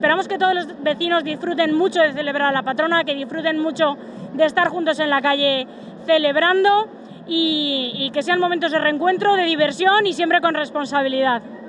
Esperamos que todos los vecinos disfruten mucho de celebrar a la patrona, que disfruten mucho de estar juntos en la calle celebrando y que sean momentos de reencuentro, de diversión y siempre con responsabilidad.